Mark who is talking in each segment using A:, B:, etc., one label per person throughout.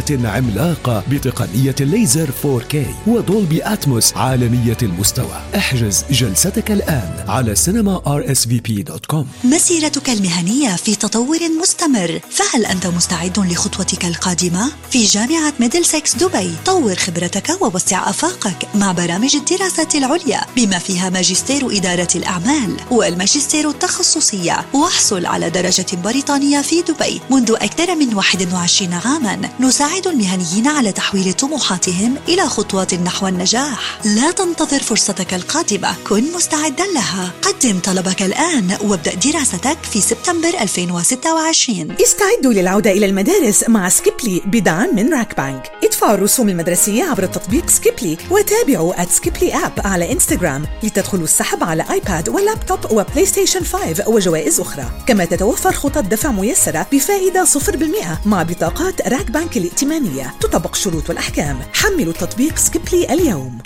A: عملاقة بتقنية الليزر 4K ودولبي أتموس عالمية المستوى. احجز جلستك الآن على cinema.rsvp.com.
B: مسيرتك المهنية في تطور مستمر، فهل أنت مستعد لخطوتك القادمة؟ في جامعة ميدلسكس دبي طور خبرتك ووسع آفاقك مع برامج الدراسات العليا بما فيها ماجستير إدارة الأعمال والماجستير التخصصية، واحصل على درجة بريطانية في دبي منذ أكثر من 21 عاما. نساعد المهنيين على تحويل طموحاتهم إلى خطوات نحو النجاح. لا تنتظر فرصتك القادمة، كن مستعدا لها. قدم طلبك الآن وابدأ دراستك في سبتمبر 2026.
C: استعدوا للعودة إلى المدارس مع سكيبلي بدعم من راك بانك. ادفعوا الرسوم المدرسية عبر التطبيق سكيبلي وتابعوا @سكيبلي آب على إنستغرام لتدخلوا السحب على آيباد ولابتوب وبلاي ستيشن 5 وجوائز أخرى. كما تتوفر خطط دفع ميسرة بفائدة 0% مع بطاقات راك بانك الائتمانية. تطبق شروط والأحكام. حملوا تطبيق سكيبلي اليوم.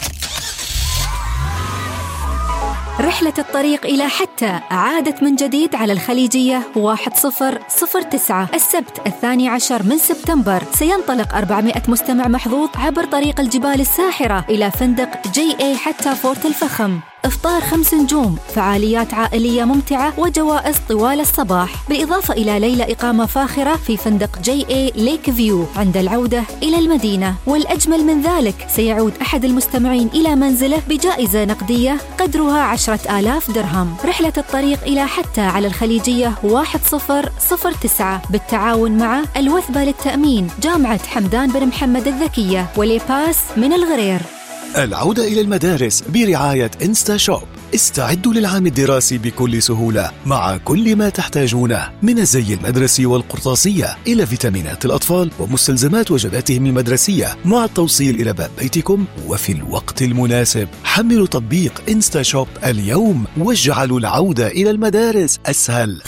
D: رحلة الطريق إلى حتى عادت من جديد على الخليجية 1009 السبت 12 من سبتمبر. سينطلق 400 مستمع محظوظ عبر طريق الجبال الساحرة إلى فندق JA حتى فورت الفخم. إفطار 5 نجوم، فعاليات عائلية ممتعة وجوائز طوال الصباح، بالإضافة إلى ليلة إقامة فاخرة في فندق JA ليك فيو عند العودة إلى المدينة. والأجمل من ذلك سيعود أحد المستمعين إلى منزله بجائزة نقدية قدرها 10,000 درهم. رحلة الطريق إلى حتى على الخليجية 1009 بالتعاون مع الوثبة للتأمين، جامعة حمدان بن محمد الذكية، وليباس من الغرير.
A: العودة إلى المدارس برعاية إنستا شوب. استعدوا للعام الدراسي بكل سهولة مع كل ما تحتاجونه من الزي المدرسي والقرطاسية إلى فيتامينات الأطفال ومستلزمات وجباتهم المدرسية مع التوصيل إلى باب بيتكم وفي الوقت المناسب. حملوا تطبيق إنستا شوب اليوم واجعلوا العودة إلى المدارس أسهل.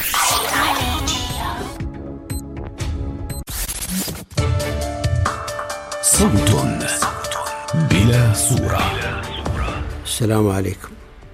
A: صوت بلا صورة.
E: السلام عليكم.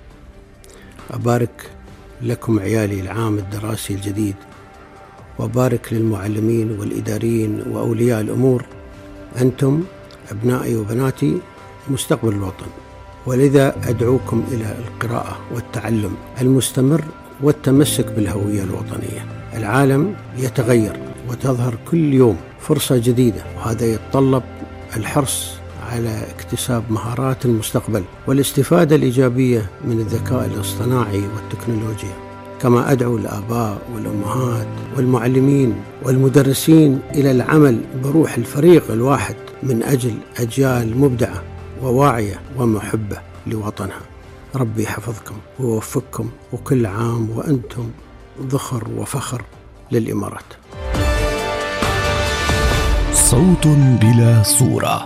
E: أبارك لكم عيالي العام الدراسي الجديد، وأبارك للمعلمين والإداريين وأولياء الأمور. أنتم أبنائي وبناتي مستقبل الوطن، ولذا أدعوكم إلى القراءة والتعلم المستمر والتمسك بالهوية الوطنية. العالم يتغير وتظهر كل يوم فرصة جديدة، وهذا يتطلب الحرص على اكتساب مهارات المستقبل والاستفادة الإيجابية من الذكاء الاصطناعي والتكنولوجيا. كما أدعو الآباء والأمهات والمعلمين والمدرسين إلى العمل بروح الفريق الواحد من أجل أجيال مبدعة وواعية ومحبة لوطنها. ربي يحفظكم ويوفقكم، وكل عام وأنتم ذخر وفخر للإمارات.
A: صوت بلا صورة.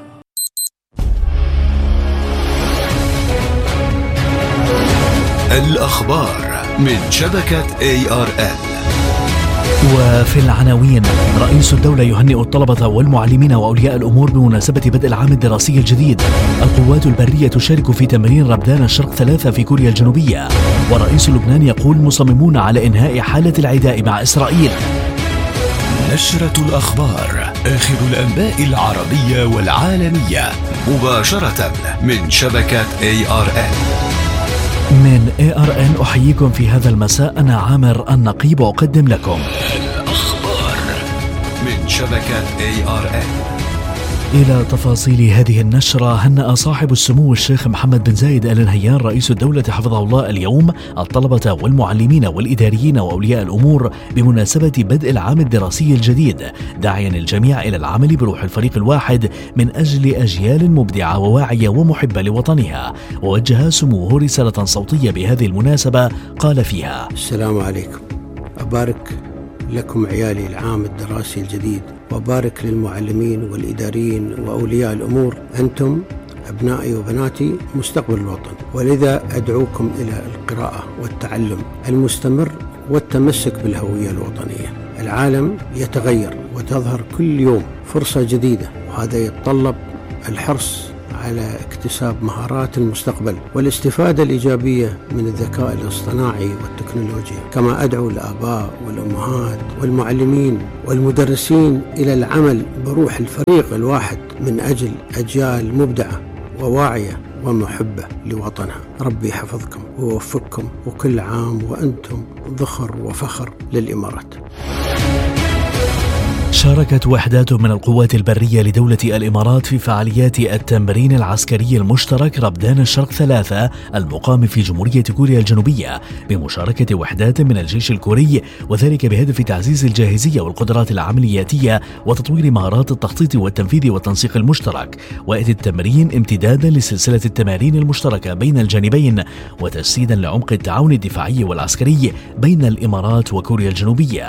A: الأخبار من شبكة ARN.
F: وفي العناوين: رئيس الدولة يهنئ الطلبة والمعلمين وأولياء الأمور بمناسبة بدء العام الدراسي الجديد. القوات البرية تشارك في تمرين ربدان الشرق 3 في كوريا الجنوبية. ورئيس لبنان يقول مصممون على إنهاء حالة العداء مع إسرائيل.
A: نشرة الأخبار، آخر الأنباء العربية والعالمية مباشرة من شبكة ARN.
F: من ARN أحييكم في هذا المساء. أنا عامر النقيب وأقدم لكم
A: الأخبار من شبكة ARN.
F: إلى تفاصيل هذه النشرة. هنأ صاحب السمو الشيخ محمد بن زايد آل نهيان رئيس الدولة حفظه الله اليوم الطلبة والمعلمين والإداريين وأولياء الأمور بمناسبة بدء العام الدراسي الجديد، داعيا الجميع إلى العمل بروح الفريق الواحد من أجل أجيال مبدعة وواعية ومحبة لوطنها. ووجه سموه رسالة صوتية بهذه المناسبة قال فيها:
E: السلام عليكم. أبارك لكم عيالي العام الدراسي الجديد، وأبارك للمعلمين والإداريين وأولياء الأمور. أنتم أبنائي وبناتي مستقبل الوطن، ولذا أدعوكم إلى القراءة والتعلم المستمر والتمسك بالهوية الوطنية. العالم يتغير وتظهر كل يوم فرصة جديدة، وهذا يتطلب الحرص على اكتساب مهارات المستقبل والاستفادة الإيجابية من الذكاء الاصطناعي والتكنولوجيا. كما أدعو الآباء والأمهات والمعلمين والمدرسين إلى العمل بروح الفريق الواحد من أجل أجيال مبدعة وواعية ومحبة لوطنها. ربي يحفظكم ويوفقكم، وكل عام وأنتم ذخر وفخر للإمارات.
F: شاركت وحدات من القوات البرية لدولة الإمارات في فعاليات التمرين العسكري المشترك ربدان الشرق 3 المقام في جمهورية كوريا الجنوبية بمشاركة وحدات من الجيش الكوري، وذلك بهدف تعزيز الجاهزية والقدرات العملياتية وتطوير مهارات التخطيط والتنفيذ والتنسيق المشترك. ويأتي التمرين امتدادا لسلسلة التمارين المشتركة بين الجانبين وتجسيدا لعمق التعاون الدفاعي والعسكري بين الإمارات وكوريا الجنوبية.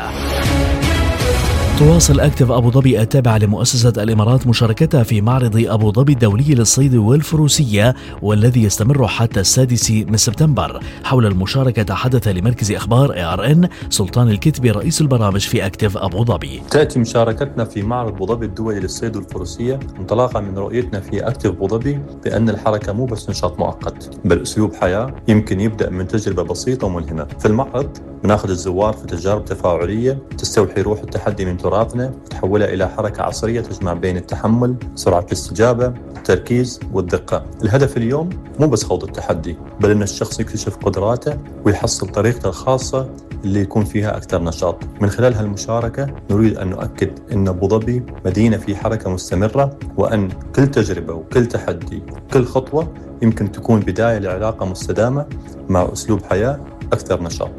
F: تواصل أكتيف أبو ظبي التابعة لمؤسسة الإمارات مشاركتها في معرض أبو ظبي الدولي للصيد والفروسية والذي يستمر حتى 6 سبتمبر. حول المشاركة تحدث لمركز أخبار ARN سلطان الكتبي رئيس البرامج في أكتيف أبو ظبي.
G: تأتي مشاركتنا في معرض أبو ظبي الدولي للصيد والفروسية انطلاقا من رؤيتنا في أكتيف أبو ظبي بأن الحركة مو بس نشاط مؤقت بل أسلوب حياة يمكن يبدأ من تجربة بسيطة وملهمة. في المعرض بناخذ الزوار في تجارب تفاعلية تستوحي روح التحدي من تراثنا وتحولها إلى حركة عصرية تجمع بين التحمل، سرعة الاستجابة، التركيز والدقة. الهدف اليوم مو بس خوض التحدي بل أن الشخص يكتشف قدراته ويحصل طريقته الخاصة اللي يكون فيها أكثر نشاط. من خلال هالمشاركة نريد أن نؤكد أن أبو ظبي مدينة في حركة مستمرة، وأن كل تجربة وكل تحدي وكل خطوة يمكن تكون بداية لعلاقة مستدامة مع أسلوب حياة أكثر نشاط.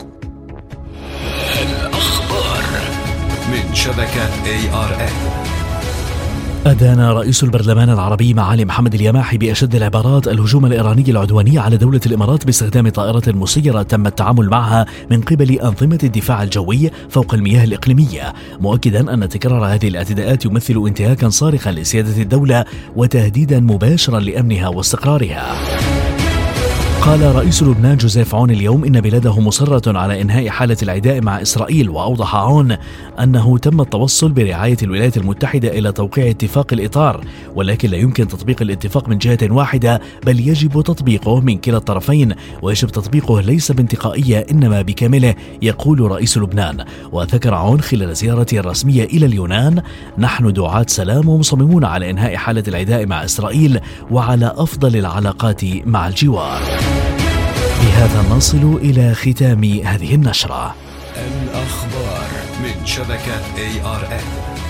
A: الأخبار من شبكة ARN.
F: أدان رئيس البرلمان العربي معالي محمد اليماحي بأشد العبارات الهجوم الإيراني العدواني على دولة الإمارات باستخدام طائرة مسيرة تم التعامل معها من قبل أنظمة الدفاع الجوي فوق المياه الإقليمية، مؤكدا أن تكرار هذه الاعتداءات يمثل انتهاكا صارخا لسيادة الدولة وتهديدا مباشرا لأمنها واستقرارها. قال رئيس لبنان جوزيف عون اليوم إن بلاده مصرة على إنهاء حالة العداء مع إسرائيل، وأوضح عون أنه تم التوصل برعاية الولايات المتحدة إلى توقيع اتفاق الإطار، ولكن لا يمكن تطبيق الاتفاق من جهة واحدة بل يجب تطبيقه من كلا الطرفين، ويجب تطبيقه ليس بانتقائية إنما بكامله، يقول رئيس لبنان. وذكر عون خلال زيارته الرسمية إلى اليونان: نحن دعاة سلام ومصممون على إنهاء حالة العداء مع إسرائيل وعلى أفضل العلاقات مع الجوار. بهذا نصل إلى ختام هذه النشرة.
A: الأخبار من شبكة ARN.